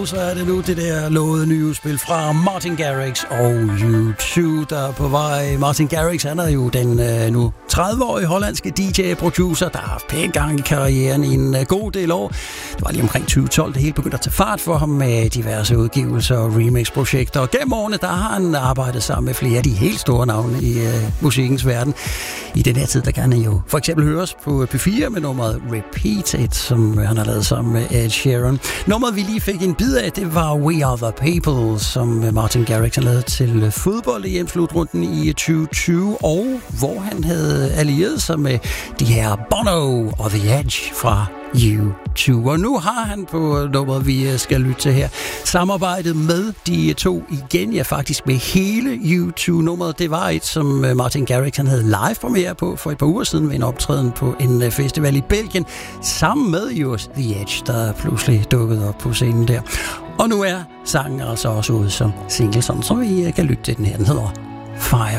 Og så er det nu det der lovede nye udspil fra Martin Garrix og U2, der er på vej. Martin Garrix, han er jo den nu 30-årige hollandske DJ-producer, der har haft pænt gang i karrieren i en god del år. Det var lige omkring 2012, det hele begyndte at tage fart for ham med diverse udgivelser og remix-projekter. Og gennem årene, der har han arbejdet sammen med flere af de helt store navne i musikkens verden. I den her tid, der kan han jo for eksempel høres på P4 med nummeret Repeated, som han har lavet sammen med Ed Sheeran. Nummeret, vi lige fik en bid af, det var We Are The People, som Martin Garrix har lavet til fodbold i EM-slutrunden i 2020, og hvor han havde allieret sig med de her Bono og The Edge fra U2. Og nu har han på nummeret, vi skal lytte til her, samarbejdet med de to igen, ja faktisk med hele U2-nummeret. Det var et, som Martin Garrix han havde live-premiere på for et par uger siden ved en optræden på en festival i Belgien, sammen med just The Edge, der pludselig dukkede op på scenen der. Og nu er sangen altså også ude som single, sådan så vi kan lytte til den her. Den hedder Fire.